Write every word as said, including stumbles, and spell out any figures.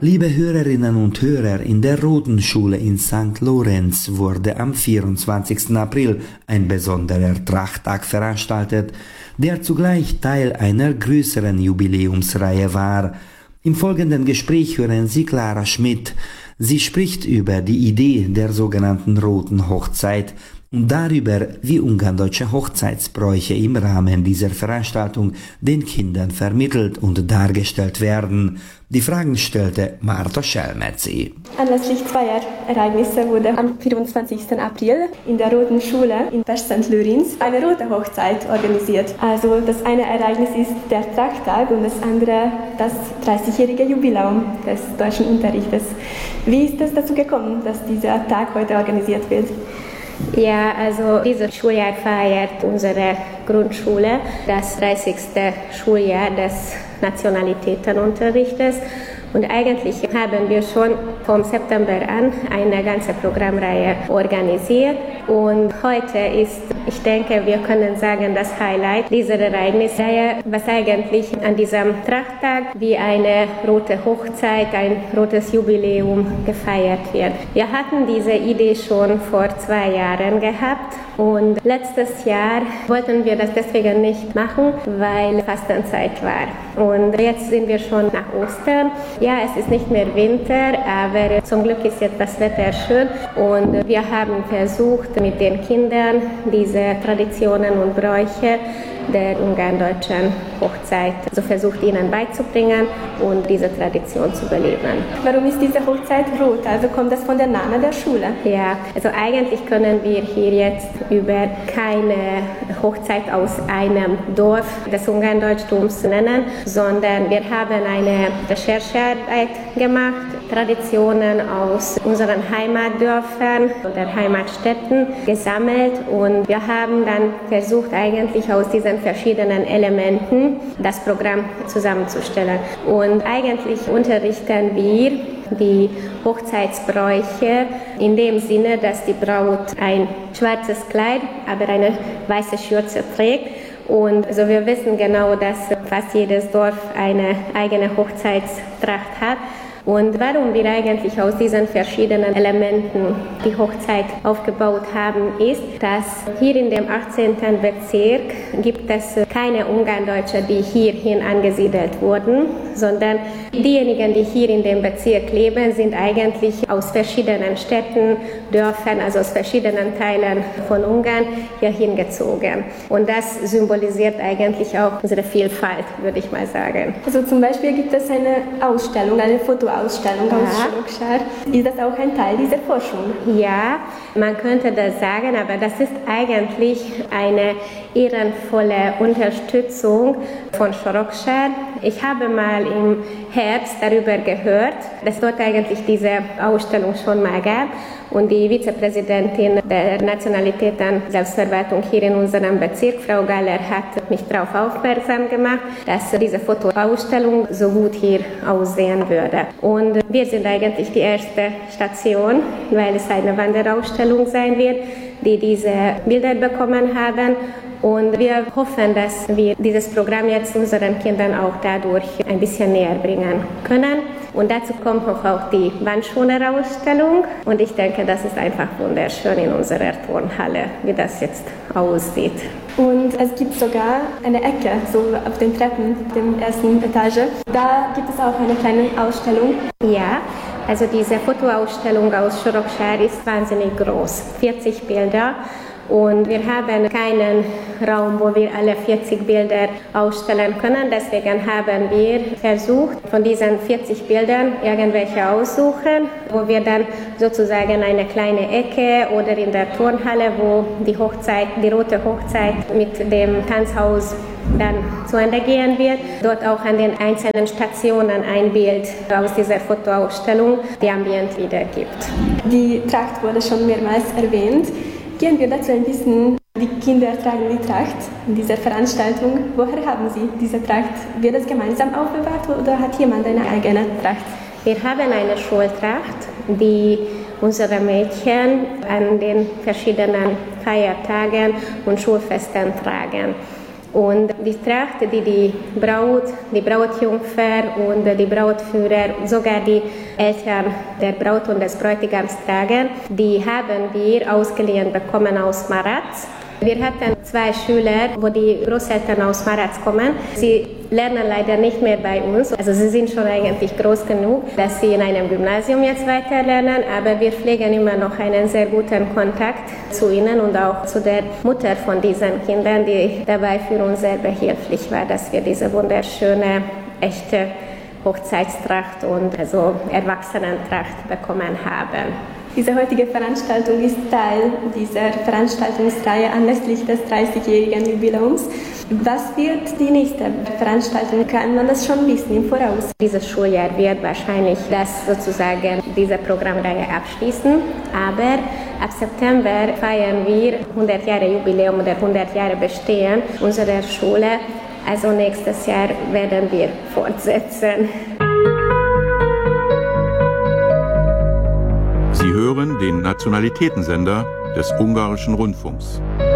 Liebe Hörerinnen und Hörer, in der Roten Schule in Sankt Lorenz wurde am vierundzwanzigsten April ein besonderer Trachttag veranstaltet, der zugleich Teil einer größeren Jubiläumsreihe war. Im folgenden Gespräch hören Sie Clara Schmidt. Sie spricht über die Idee der sogenannten Roten Hochzeit und darüber, wie ungarndeutsche Hochzeitsbräuche im Rahmen dieser Veranstaltung den Kindern vermittelt und dargestellt werden. Die Fragen stellte Marta Schelmetzi. Anlässlich zweier Ereignisse wurde am vierundzwanzigsten April in der Roten Schule in Sankt Lorenz eine rote Hochzeit organisiert. Also das eine Ereignis ist der Trachttag und das andere das dreißigjährige Jubiläum des deutschen Unterrichtes. Wie ist es dazu gekommen, dass dieser Tag heute organisiert wird? Ja, also dieses Schuljahr feiert unsere Grundschule das dreißigste Schuljahr des Nationalitätenunterrichtes. Und eigentlich haben wir schon vom September an eine ganze Programmreihe organisiert. Und heute ist, ich denke, wir können sagen, das Highlight dieser Ereignisreihe, was eigentlich an diesem Trachttag wie eine rote Hochzeit, ein rotes Jubiläum gefeiert wird. Wir hatten diese Idee schon vor zwei Jahren gehabt. Und letztes Jahr wollten wir das deswegen nicht machen, weil Fastenzeit war. Und jetzt sind wir schon nach Ostern. Ja, es ist nicht mehr Winter, aber zum Glück ist jetzt das Wetter schön. Und wir haben versucht, mit den Kindern diese Traditionen und Bräuche der ungarndeutschen Hochzeit, so versucht ihnen beizubringen und diese Tradition zu beleben. Warum ist diese Hochzeit rot? Also kommt das von der Name der Schule? Ja, also eigentlich können wir hier jetzt über keine Hochzeit aus einem Dorf des Ungarndeutchtums nennen, sondern wir haben eine Recherchearbeit gemacht, Traditionen aus unseren Heimatdörfern oder Heimatstädten gesammelt und wir haben dann versucht, eigentlich aus diesen verschiedenen Elementen das Programm zusammenzustellen. Und eigentlich unterrichten wir die Hochzeitsbräuche in dem Sinne, dass die Braut ein schwarzes Kleid, aber eine weiße Schürze trägt. Und also wir wissen genau, dass fast jedes Dorf eine eigene Hochzeitstracht hat. Und warum wir eigentlich aus diesen verschiedenen Elementen die Hochzeit aufgebaut haben, ist, dass hier in dem achtzehnten Bezirk gibt es keine Ungarndeutsche, die hierhin angesiedelt wurden, sondern diejenigen, die hier in dem Bezirk leben, sind eigentlich aus verschiedenen Städten, Dörfern, also aus verschiedenen Teilen von Ungarn hierhin gezogen. Und das symbolisiert eigentlich auch unsere Vielfalt, würde ich mal sagen. Also zum Beispiel gibt es eine Ausstellung, eine Fotoausstellung aus Sorokshar. Ist das auch ein Teil dieser Forschung? Ja, man könnte das sagen, aber das ist eigentlich eine ehrenvolle Unterstützung von Sorokshar. Ich habe mal im Herbst darüber gehört, dass dort eigentlich diese Ausstellung schon mal gab und die Vizepräsidentin der Nationalitäten Selbstverwaltung hier in unserem Bezirk, Frau Galler, hat mich darauf aufmerksam gemacht, dass diese Fotoausstellung so gut hier aussehen würde. Und wir sind eigentlich die erste Station, weil es eine Wanderausstellung sein wird, die diese Bilder bekommen haben. Und wir hoffen, dass wir dieses Programm jetzt unseren Kindern auch dadurch ein bisschen näher bringen können. Und dazu kommt noch auch die Wandschoner-Ausstellung. Und ich denke, das ist einfach wunderschön in unserer Turnhalle, wie das jetzt aussieht. Und es gibt sogar eine Ecke, so auf den Treppen der ersten Etage. Da gibt es auch eine kleine Ausstellung. Ja, also diese Fotoausstellung aus Sorokshar ist wahnsinnig groß, vierzig Bilder. Und wir haben keinen Raum, wo wir alle vierzig Bilder ausstellen können. Deswegen haben wir versucht, von diesen vierzig Bildern irgendwelche aussuchen, wo wir dann sozusagen eine kleine Ecke oder in der Turnhalle, wo die Hochzeit, die rote Hochzeit mit dem Tanzhaus dann zu Ende gehen wird, dort auch an den einzelnen Stationen ein Bild aus dieser Fotoausstellung, die Ambient wiedergibt. Die Tracht wurde schon mehrmals erwähnt. Gehen wir dazu ein bisschen. Die Kinder tragen die Tracht in dieser Veranstaltung. Woher haben Sie diese Tracht? Wird es gemeinsam aufbewahrt oder hat jemand eine eigene Tracht? Wir haben eine Schultracht, die unsere Mädchen an den verschiedenen Feiertagen und Schulfesten tragen. Und die Tracht, die die Braut, die Brautjungfer und die Brautführer, sogar die Eltern der Braut und des Bräutigams tragen, die haben wir ausgeliehen bekommen aus Maratz. Wir hatten zwei Schüler, wo die Großeltern aus Maratz kommen. Sie lernen leider nicht mehr bei uns. Also sie sind schon eigentlich groß genug, dass sie in einem Gymnasium jetzt weiterlernen. Aber wir pflegen immer noch einen sehr guten Kontakt zu ihnen und auch zu der Mutter von diesen Kindern, die dabei für uns sehr behilflich war, dass wir diese wunderschöne, echte Hochzeitstracht und also Erwachsenentracht bekommen haben. Diese heutige Veranstaltung ist Teil dieser Veranstaltungsreihe anlässlich des dreißigjährigen Jubiläums. Was wird die nächste Veranstaltung? Kann man das schon wissen im Voraus? Dieses Schuljahr wird wahrscheinlich das sozusagen diese Programmreihe abschließen, aber ab September feiern wir hundert Jahre Jubiläum oder hundert Jahre Bestehen unserer Schule. Also nächstes Jahr werden wir fortsetzen. Sie hören den Nationalitätensender des Ungarischen Rundfunks.